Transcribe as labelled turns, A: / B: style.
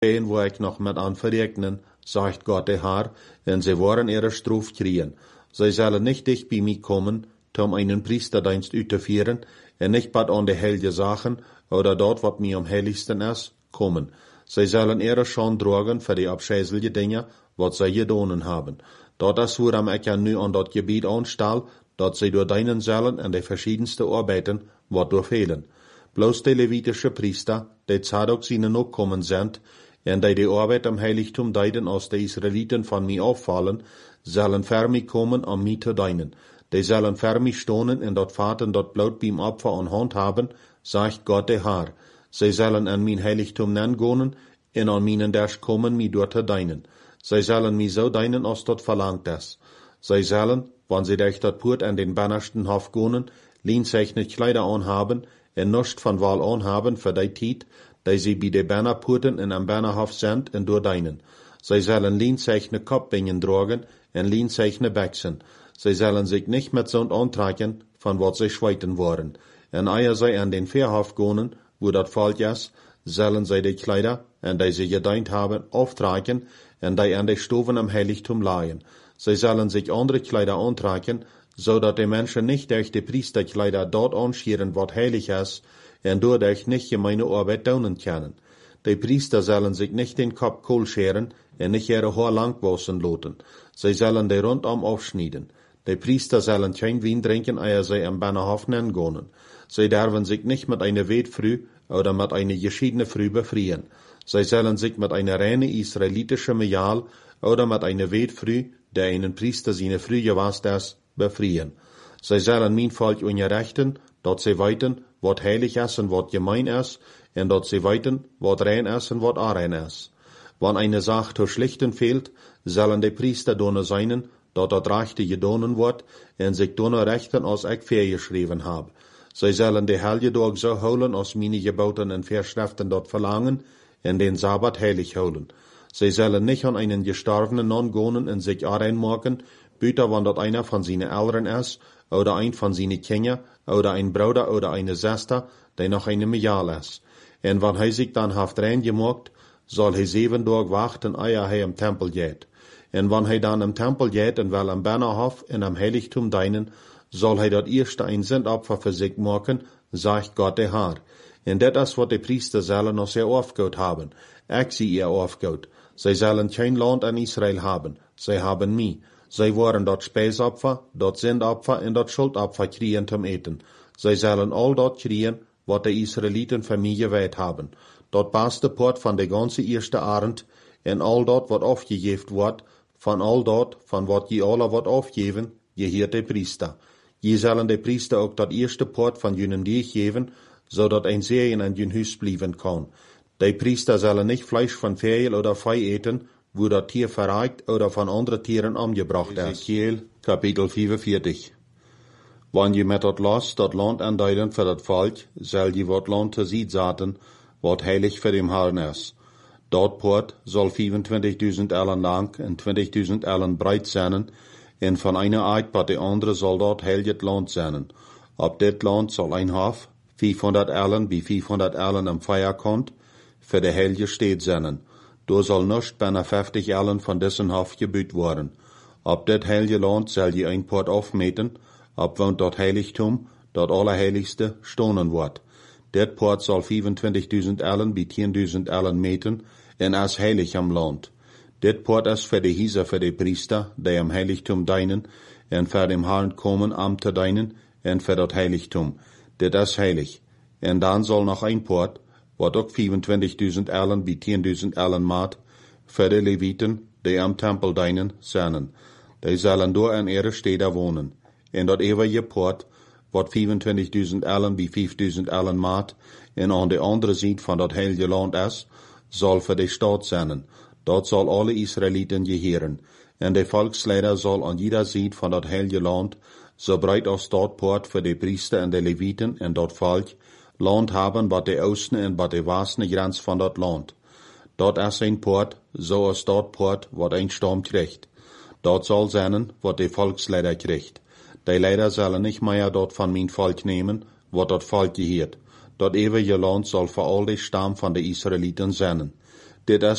A: Den wo ik nog met aan verrekenen, sagt Gott der Herr, en sie wollen ihre Straf kriegen. Sie sollen nicht dicht bei mir kommen, um einen Priesterdienst auszuführen, en nicht bad an die heilige Sachen, oder dort, wat mir am heiligsten ist, kommen. Sie sollen ihre Schande tragen für die abscheuliche Dinge, wat sie gedonen haben. Dort ist, woran ich ja nu an dat Gebiet anstelle, dat sie durch deinen sollen an die verschiedenste Arbeiten, wat durchfehlen. Bloß die levitische Priester, die Zadok seine Nachkommen sind, en die Arbeit am Heiligtum deiden als die Israeliten von mir auffallen, sollen für mich kommen, um mich zu dienen. Die sollen für mich stonen en dat Vaten dat Blut beim Opfer an Hand haben, sagt Gott der Herr. Sie sollen an mein Heiligtum gehen, en an meinen Dash kommen, mich dort zu dienen. Sie sollen mich so dienen, als dat verlangt ist. Sie sollen, wenn sie durch dat Port an den bannersten Hof gehen, linseichne Kleider anhaben, en nicht von Wahl anhaben für die Zeit, die sie bei den Bannerporten in am Bannerhof sind en durch dienen. Sie sollen linseichne Kopfbingen tragen en linseichne Bächsen. Sie sollen sich nicht mit so antragen, von wat sie schweiten wollen. En eher sie an den Verhof gehen, wo dat Volk ist, sollen sie die Kleider, en die sie gedient haben, auftragen, en die an die Stufen am Heiligtum leihen. Sie sollen sich andere Kleider antragen, so dat die Menschen nicht durch die Priesterkleider dort anscheren, wat heilig ist, en dadurch nicht gemeine Arbeit tun können. Die Priester sollen sich nicht den Kopf kohl scheren, en nicht ihre Haar lang waschen lassen. Sie sollen die rundum aufschneiden. Die Priester sollen kein Wein trinken, ehe sie am Bannerhof gehen. Sie dürfen sich nicht mit einer Wetfrüh oder mit einer geschiedenen Früh befrieren. Sie sollen sich mit einer reinen israelitischen Mejal oder mit einer Wetfrüh, der einen Priester seine Früh gewasst ist, befrieren. Sie sollen mein Volk unterrichten, dort sie weiten, wat heilig ist und wat gemein ist, und dort sie weiten, wat rein ist und wat unrein ist. Wenn eine Sache zu schlichten fehlt, sollen die Priester donne seinen, dort dat Rechte gedonen wird, und sich donne rechten, als ich vorgeschrieben habe. Sie sollen die Heilige Tag so holen, als meine Geboten und Vorschriften dort verlangen, und den Sabbat heilig holen. Sie sollen nicht an einen Gestorbenen angehen und sich reinmachen, büter wenn dort einer von seinen Eltern ist, oder ein von seinen Kindern, oder ein Bruder oder eine Schwester, der noch eine Mejal ist. Und wenn er sich dann haft reingemacht, soll er 7 Tage warten, ehe er im Tempel geht. Und wenn er dann im Tempel geht und will am Bannerhof und am Heiligtum dienen, soll er dort erst ein Sündopfer für sich machen, sagt Gott der Herr. Und das ist, was die Priester sollen noch sehr aufgehört haben. Ich sie ihr aufgehört. Sie sollen kein Land in Israel haben. Sie haben mich. Sie wollen dort Speisopfer, dort Sündopfer und dort Schuldopfer kriegen zum Eten. Sie sollen all dort kriegen, was die Israeliten für mich gewählt haben. Dort passt der Port von der ganzen erste Abend, und all dort, was aufgegeben wird, von all dort, von wat je alle wat aufgeben, gehört der Priester. Je sollen der Priester auch dort erste Port von jenen Diech geben, so dat ein Serien an jen Hus blieben kann. Die Priester sollen nicht Fleisch von Ferien oder Fei eten, wo das Tier verreikt oder von anderen Tieren umgebracht ist. Ezekiel, Kapitel 45. Wenn je met dat Land andeiden für dat Volk, soll je wat Land te ziet zaten, wat heilig für dem Herrn ist. Dat Port soll 25.000 Ellen lang und 20.000 Ellen breit sein, und von einer Eid bei der andere soll dort heiliges Land sein. Ab dit Land soll ein Hof 500 Ellen wie 500 Ellen am Feuer kommt, für die heilige Stadt sein. Da soll nicht beinahe 50 Ellen von dessen Hof gebüht worden. Ab dit heilige Land soll je ein Port aufmeten, ab wohnt dort Heiligtum, dort Allerheiligste, stonen wird. Dit Port soll 25.000 Ellen wie 10.000 Ellen meten, en as heilig am Land. Dit Port ist für die Hieser, für die Priester, die am Heiligtum dienen, en für dem Herrn kommen, am zu dienen, en für das Heiligtum. Dit ist heilig. En dann soll noch ein Port, wat auch 25.000 Ellen wie 10.000 Ellen maat, für die Leviten, die am Tempel dienen, sein. Die sollen dort in ihre Städte wohnen. En dat ewige Port, wat 25.000 Ellen wie 5.000 Ellen maat, en an der andere Seite von dat heilige Land ist, soll für die Stadt sein. Dort soll alle Israeliten gehören. En der Volksleiter soll an jeder Seite von dat heilige Land, so breit als dort Port für die Priester und die Leviten und dort Volk, Land haben, wat die Osten und wat die Westen Grenz von dort Land. Dort ist ein Port, so als dort Port, wat ein Sturm kriegt. Dort soll sein, wat die Volksleiter kriegt. Die Leiter sollen nicht mehr dort von mein Volk nehmen, wat dort Volk gehört. Dort ewige Land soll für all die Stamm von den Israeliten sein. dit